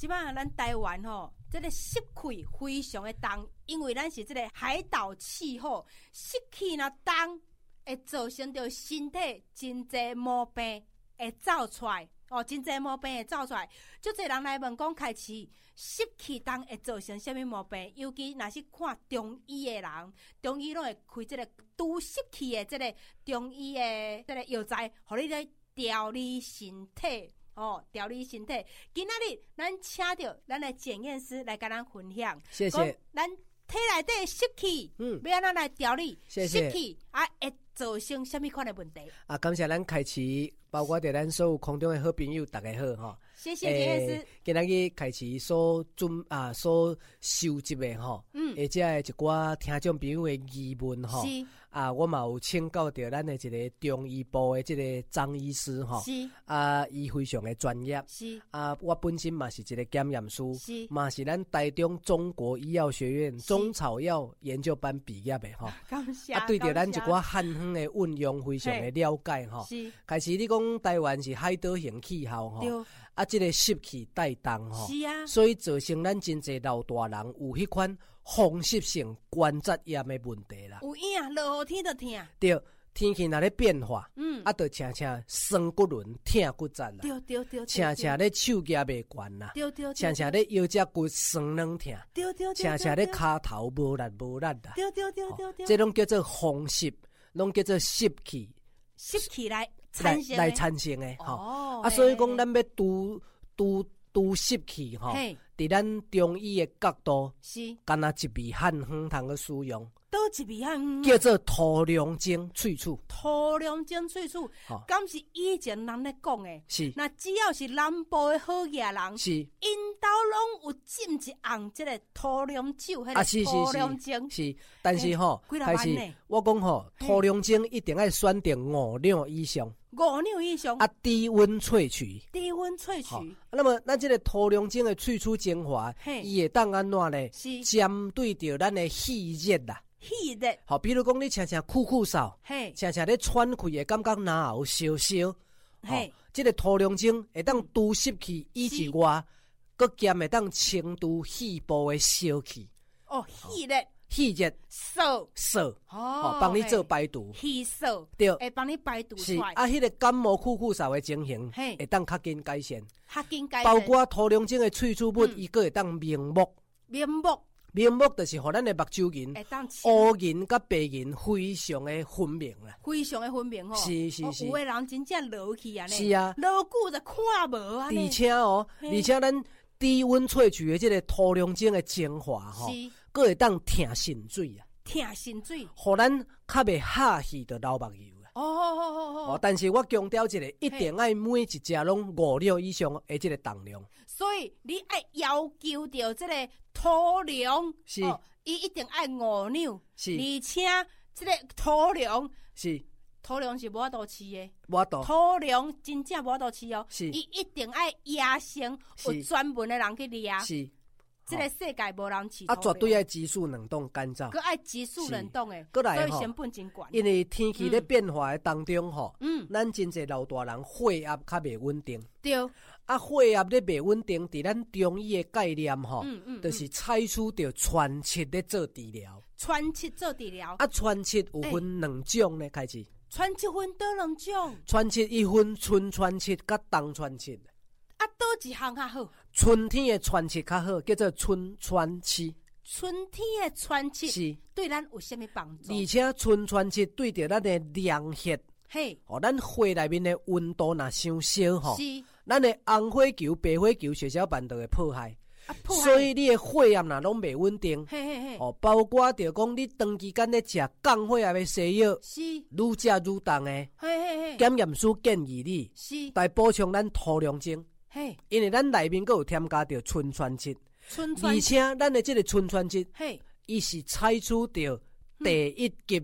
即摆咱台湾这个湿气非常的重，因为咱是这个海岛气候，湿气若重，会造成着身体真侪毛病会走出来。真侪毛病会走出来，足侪人来问讲，开始湿气重会造成什么毛病？尤其若是看中医的人，中医拢会开这个除湿气的这个中医的这个药材，互你来调理身体。调理身体。今仔日咱请到咱的检验师来跟咱分享， 谢谢。 咱体内底湿气，要安怎来调理？湿气会造成什么款的问题？ 感谢咱开始，包括咱所有空中的好朋友，大家好哈。 谢谢检验师。 今仔日开始所所收集的或者一寡听众朋友的疑问是我嘛有请教到咱的一个中医部的这个张医师是伊非常的专业是我本身嘛是一个检验师， 是嘛是咱台中中国医药学院中草药研究班毕业的感谢对着咱一寡汉方的运用非常的了解是开始你讲台湾是海岛型气候这个湿气带动是所以造成咱真侪老大人有迄款风湿性关节炎的问题啦。 有影，落雨天就疼。 对，天气若咧变化，就常常酸骨轮、疼骨节啦。 对， 常常咧手脚袂悬啦。 对， 常常咧腰脊骨酸软疼。 对， 常常咧骹头无力啦。 对。 这种叫做风湿，拢叫做湿气。 湿气来产生的所以讲咱要除湿气伫咱中医的角度是干那一味汉方通去使用， 倒一味汉方叫做涂凉精萃取。 涂凉精萃取，敢是以前人咧讲的？ 是。 那只要是南部的好野人， 是因兜拢有浸一红这个涂凉酒，迄个涂凉精。 是，但是开始我讲涂凉精一定要选定5两以上。 5两以上低温萃取。那么咱这个涂凉精的萃取精华，伊会当安怎呢？针对着咱的气热啦。 气热。 比如讲你常常酷嗽，常常咧喘气的感觉哪有烧烧。这个涂凉精会当除湿气以之外，佮兼会当清除肺部的烧气。气热燥帮你做排毒， 气燥对， 会帮你排毒出来。迄个感冒酷嗽的情形，会当较紧改善。包括涂凉精的萃取物，伊个会当明目，就是互咱的目睭银、乌银甲白银非常的分明啦， 是。有的人真正落去啊， 是啊， 落久就看无啊。 而且咱低温萃取的这个涂凉精的精华佫会当疼肾水啊，互咱较袂哈气着流目油但是我强调一个，一定要每一只拢5两以上的这个重量。 所以你要求着这个涂凉是伊一定要5两， 是， 而且这个涂凉是无法度饲的， 涂凉真正无法度饲是伊一定要野生，有专门的人去抓。 是。 这个世界无人饲绝对要急速冷冻干燥， 佮爱急速冷冻的， 所以成本真悬。 因为天气咧变化的当中咱真侪老大人血压较袂稳定。 对。 血压咧袂稳定，伫咱中医的概念就是采取着传七咧做治疗。传七有分2种呢，开始。 传七分倒2种。 传七一分春传七甲冬传七。 倒一项较好？ 春天的传七较好，叫做春传七。 春天的传七是对咱有啥物帮助？ 而且春传七对着咱的凉血，咱血内面的温度若伤烧是咱的红血球、白血球、血小板都会破坏。所以你的血压若拢袂稳定，包括着讲你长期间咧食降血压的西药， 是愈食愈重的。检验师建议你来补充咱涂凉精。因为咱内面还有添加着春传七，而且咱的这个春传七，伊是采取着第1级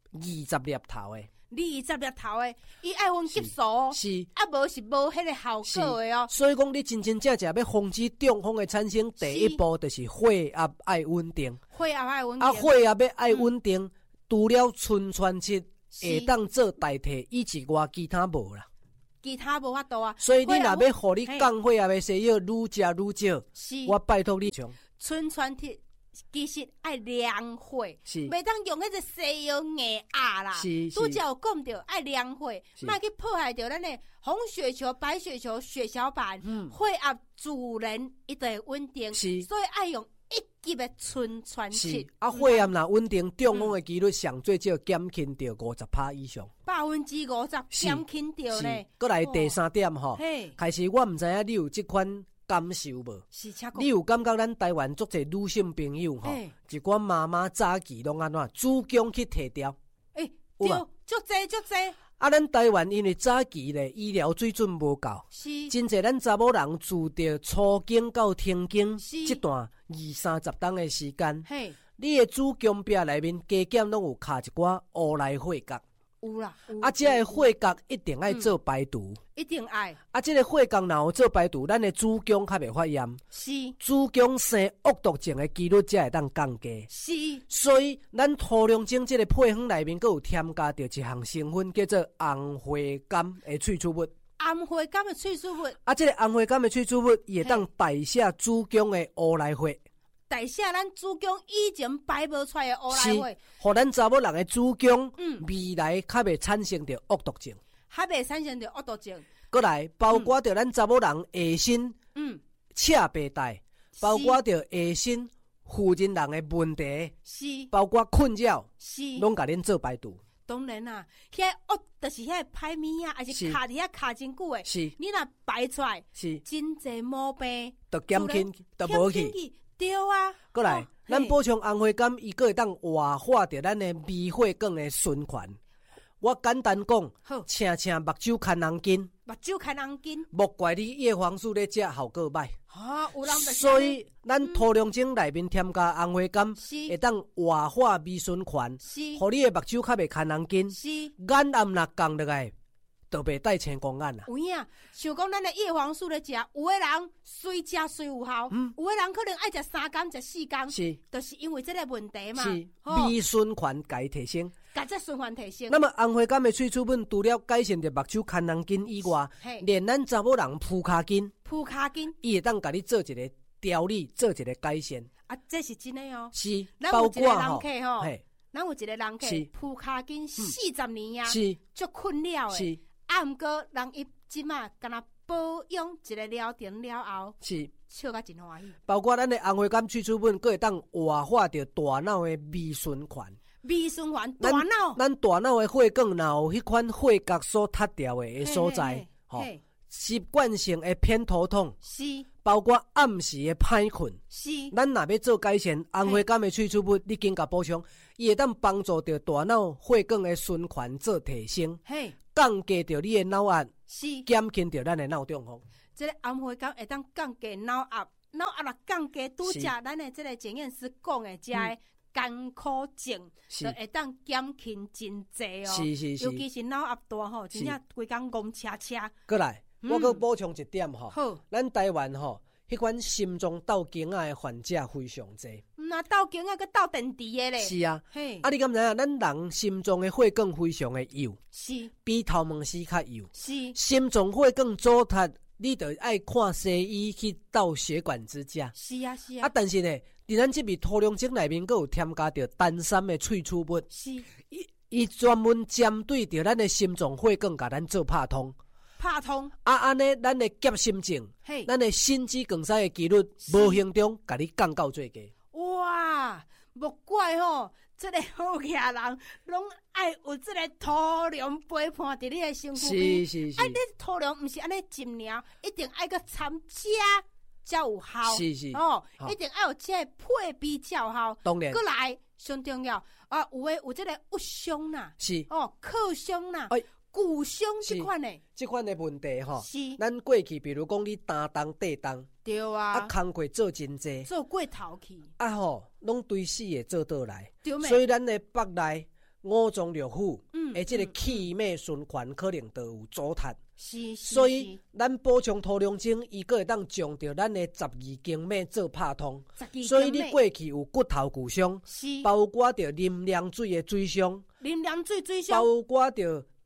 20粒头的 ，20粒头的，伊爱分级数是无是无迄个效果的所以讲你真正要防止中风的产生，第一步就是血压爱稳定，血压要爱稳定，除了春传七会当做代替，以之外其他无啦。 其他无法度啊。 所以你若要互你降血压的西药愈食愈少，我拜托你从春川铁其实爱凉血， 是袂当用迄个西药硬压啦。拄则有讲着爱凉血，莫去破坏着咱的红血球、白血球、血小板，血压自然一定会稳定。所以爱用一级的春川铁。 血压若稳定，中风的几率上最少减轻到50%以上 ，50%减轻到呢。 过来第三点吼，开始我毋知影你有即款感受无？你有感觉咱台湾足侪女性朋友吼，一寡妈妈早期拢安怎子宫去摕掉？ 对，足侪。 咱台湾因为早期咧医疗水准无够，真侪咱查某人自着初经到停经这段20-30天的时间，你的子宫壁内面加减拢有卡一寡乌来血角。 有啦， 这个血角一定爱做排毒， 一定爱。 这个血角若有做排毒，咱的子宫较袂发炎，子宫生恶毒症的几率才会当降低。所以咱涂龙精这个配方内面，佫有添加着一项成分，叫做红花柑的萃取物。 红花柑的萃取物， 这个红花柑的萃取物，伊会当代谢子宫的乌来血。 代谢咱子宫以前排无出来的乌来血， 互咱查某人的子宫未来较袂产生着恶毒症， 较袂产生着恶毒症。 过来包括着咱查某人下身赤白带，包括着下身妇人人的问题，包括困扰，拢甲恁做排毒。 当然啦，遐恶就是遐歹物啊，还是卡伫遐卡真久诶。你若排出来，真侪毛病， 就减轻，就无去。 对啊， 过来，咱补充红花柑，伊个会当活化着咱的微血管的循环。我简单讲，请目睭看红筋，莫怪你叶黄素咧食效果歹。所以咱涂龙精内面添加红花柑，会当活化微循环，互你的目睭较袂看红筋，眼暗若降落来，就袂带青光眼啦。 有影，像讲咱的叶黄素咧食，有的人随食随有效，有的人可能爱食3天、食4天，就是因为这个问题嘛。微循环该提升，甲这循环提升。 那么红花柑的萃取物，除了改善着目睭看红筋以外，连咱查某人跍骹筋，伊会当甲你做一个调理，做一个改善。 这是真的哦。 是，包括吼， 咱有一个人客跍骹筋40年啊，足困扰诶。毋过人伊即马敢若保养一个疗程了后，笑甲真欢喜。 包括咱的红花柑萃取物，佫会当活化着大脑的微循环。 大脑， 咱大脑的血管若有迄款血角所塌掉的所在，习惯性的偏头痛，包括暗时的歹困，咱若要做改善，红花柑的萃取物，你紧甲补充，伊会当帮助着大脑血管的循环做提升。降低着你的脑压，减轻着咱的脑中风。 这个红花柑会当降低脑压，脑压若降低，拄则咱的这个检验师讲的这个艰苦症，就会当减轻真济哦。尤其是脑压大吼，真正规工戆车车。 过来，我佮补充一点吼，咱台湾吼，迄款心脏斗经的患者非常济。 那斗经啊，佮斗电池的咧。 是啊，你敢知影？咱人心脏的血管非常的幼，比头毛丝较幼。心脏血管阻塞，你就爱看西医去斗血管支架。但是呢，伫咱这味涂龙精内面，佫有添加着丹参的萃取物。伊专门针对着咱的心脏血管，甲咱做拍通。安尼，咱的急心症，咱的心肌梗塞的几率，无形中甲你降到最低。 哇，莫怪吼，这个好客人拢爱有这个涂龙陪伴伫你的身躯边。你涂龙毋是安尼浸尔，一定爱个参加才有效。一定爱有这个配比才有效。 当然， 过来上重要有这个郁伤啦，克伤啦。骨伤这款的问题吼，咱过去比如讲你担当地当， 对啊， 工课做真济， 做过头去， 拢对死会做倒来，所以咱的腹内五脏六腑，这个气脉循环可能都有阻塞。所以咱补充涂龙精，伊个会当将着咱的12经脉做拍通。所以你过去有骨头骨伤，包括着啉凉水的水伤， 包括着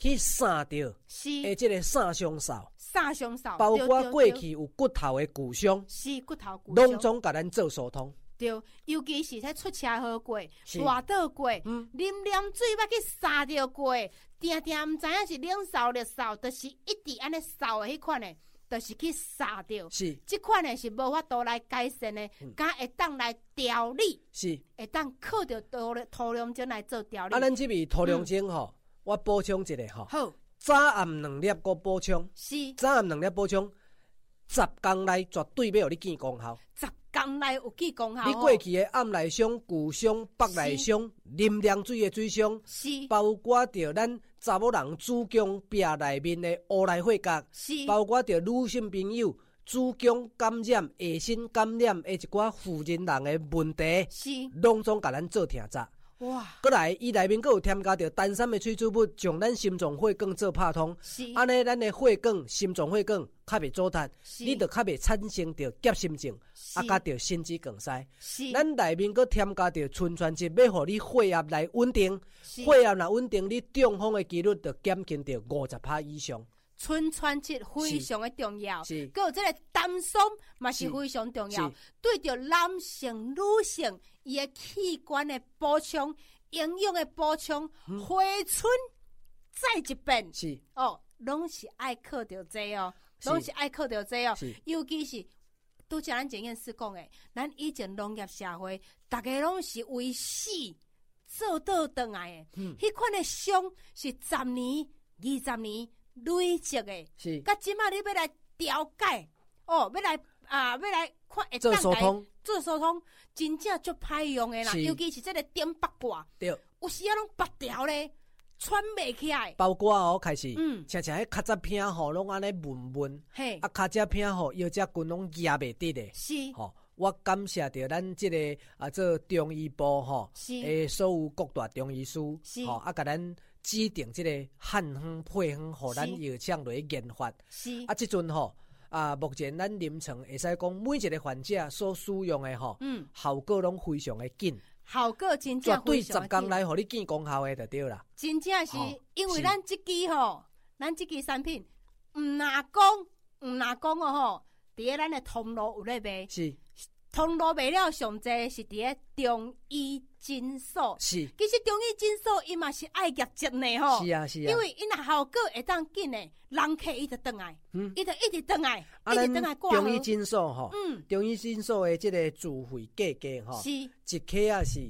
去散掉的这个杀伤扫，包括过去有骨头的旧伤，拢总甲咱做疏通。 对，尤其是在出车祸过、滑倒过、啉水捌去杀掉过，定定毋知影是冷扫热扫，就是一直安尼扫的迄款的，就是去杀掉。是，这款的是无法度来改善的，敢会当来调理，是会当靠着涂龙精来做调理。 咱这边涂龙精吼，我补充一个吼。好，早暗2粒个补充。是，早暗2粒补充，10天内绝对要互你见功效。 10天内有见功效。 你过去的暗内伤、旧伤、北内伤、啉凉水的水伤，是包括着咱查某人子宫壁内面的乌来血角，是包括着女性朋友子宫感染、下身感染的一寡妇人人的问题，是拢总甲咱做听查。哇！过来，伊内面佫有添加着单三的催促物，将咱心脏血管做拍通。是，安尼咱的血管、心脏血管较袂阻塞，你就较袂产生着急心症，甲着心肌梗塞。是，咱内面佫添加着醇泉质，要互你血压来稳定。血压若稳定，你中风的几率就减轻着50%以上。 醇泉质非常的重要，是，佫有这个丹松嘛是非常重要。对着男性、女性伊的器官的补充、营养的补充、回春再一遍，是哦，拢是爱靠着这哦，拢是爱靠着这哦。尤其是拄则咱前言师讲的，咱以前农业社会，大家拢是为死做倒转来的，迄款的伤是10年、20年。累积的，是，甲即马你要来调解，哦，要来看会做疏通， 做疏通，真正足歹用的啦，尤其是这个点八卦，对，有时啊拢拔掉咧，喘袂起来。 包括哦，开始，常常迄脚趾片吼，拢安尼闷，嘿，啊，脚趾片吼，腰脊筋拢压袂直的，是，吼，我感谢着咱这个做中医部吼，诶，所有各大中医师，吼，甲咱。指定这个汉方配方，互咱药厂来研发。是啊，即阵吼目前咱临床会使讲，每一个患者所使用的吼，效果拢非常的紧。 效果真正绝对10天来，互你见功效的就对啦。 真正是因为咱即支吼，咱即支产品，毋若讲哦吼，伫咧咱的通路有咧卖。是。通路卖了上济是伫咧中医诊所，是。其实中医诊所伊嘛是爱业绩呢吼，是啊，因为伊若效果会当紧呢，人客伊就转来，伊就一直转来，一直转来挂号。 中医诊所吼，中医诊所的这个自费价吼，是一克啊是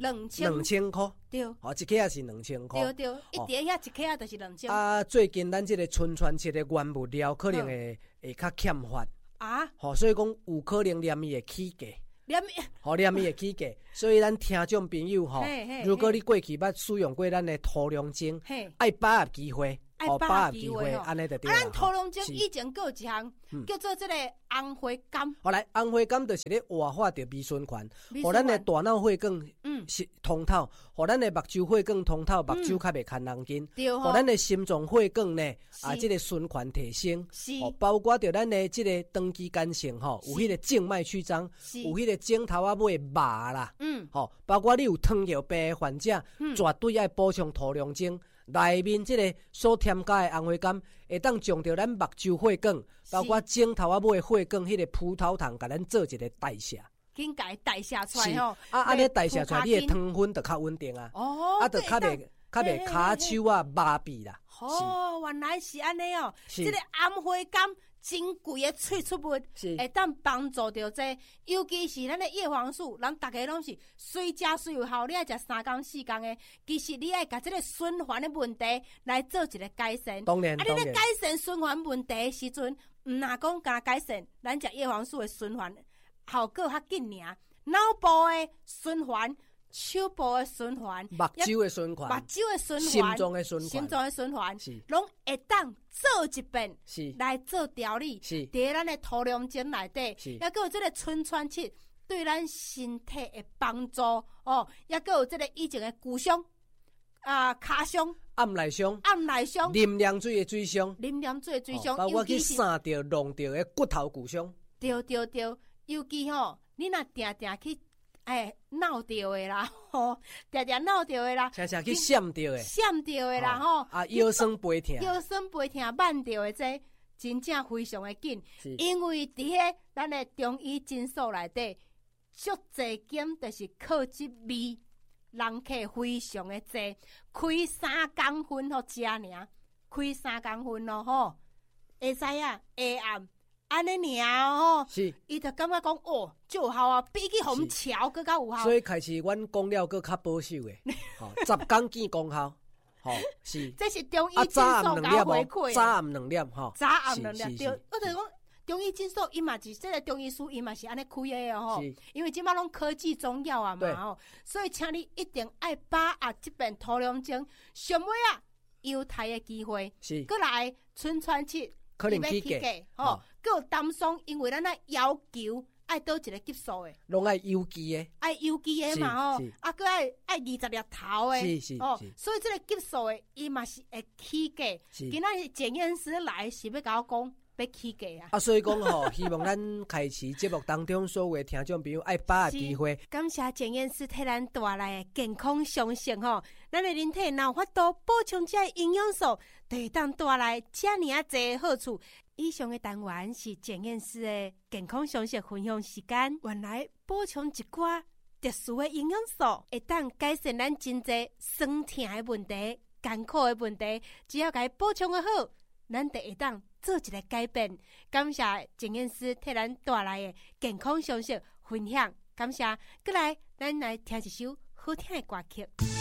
2000块，对，哦，一克啊是2000块， 对，一叠遐一克啊就是2000。 啊，最近咱这个醇泉质的原物料可能会较欠缺。啊，好，所以讲有可能念伊会起价，念伊会起价，所以咱听众朋友吼，如果你过去捌使用过咱的涂龙精，爱把握机会，把握机会，安尼就对啦。 咱涂龙精以前佫有一项叫做这个红花柑。 好来，红花柑就是咧活化着微循环，互咱的大脑血管是通透，互咱的目睭血管通透，目睭较袂牵人筋，互咱的心脏血管呢这个循环提升，包括着咱的这个长期干性吼，有迄个静脉曲张，有迄个颈头啊尾麻啦，包括你有糖尿病的患者，绝对爱补充涂龙精。内面这个所添加的红花柑，会当将着咱目睭血管，包括颈头啊尾血管，迄个葡萄糖，甲咱做一个代谢。 紧甲伊代谢出来吼， 安尼代谢出来，你的糖分就较稳定啊。哦，就较袂骹手啊麻痹啦。 哦，原来是安尼哦。这个红花柑真贵的萃出物，会当帮助到这，尤其是咱的叶黄素，人大家拢是随食随有效，你爱食3天4天的，其实你爱甲这个循环的问题来做一个改善。 当然， 你咧改善循环问题的时阵，毋若讲加改善，咱食叶黄素的循环效果较紧尔，脑部的循环。手部的循环， 目睭的循环，心脏的循环， 拢会当做一遍，来做调理。伫咱的涂龙精内底，也佮有这个醇泉质对咱身体的帮助哦，也佮有这个以前的旧伤骹伤、 暗内伤、啉凉水的水伤，包括去散掉、弄掉的骨头旧伤。 对，尤其吼，你若定定去。 闹着的啦，吼，常常闹着的啦， 常常去闪着的， 闪着的啦，吼， 腰酸背痛， 腰酸背痛，慢着的这真正非常的紧，因为伫迄咱的中医诊所内底，足侪间就是靠这味，人客非常的多，开3公分互食尔，开3公分咯吼，会知影下暗。安尼尔吼， 是， 伊就感觉讲哦，就有效啊，比去红桥更加有效。 所以开始阮讲了更较保守的，10天见功效，吼是。 这是中医诊所甲回馈。 早暗2粒吼， 早暗2粒，对。我就讲中医诊所，伊嘛是这个中医师，伊嘛是安尼开的哦吼。因为即摆拢科技中药啊嘛吼，所以请你一定爱把握这边涂龙精上尾啊优待的机会，是。过来春川七。 可能起价吼，佮有淡霜，因为咱那要求爱倒一个级数的， 拢爱有机的， 爱有机的嘛吼，佮爱20粒头的， 是哦，所以这个级数的，伊嘛是会起价。今仔日检验师来是要甲我讲要起价啊。 所以讲吼，希望咱开始节目当中所有的听众朋友爱把握机会。 感谢检验师替咱带来的健康常识吼，咱的人体若有法度补充这营养素，就会当带来这尔啊侪好处。以上的单元是检验师的健康常识分享时间。原来补充一寡特殊的营养素，会当改善咱真侪酸痛的问题、艰苦的问题。只要甲伊补充的好，咱就会当做一个改变。感谢检验师替咱带来的健康常识分享，感谢。过来，咱来听一首好听的歌曲。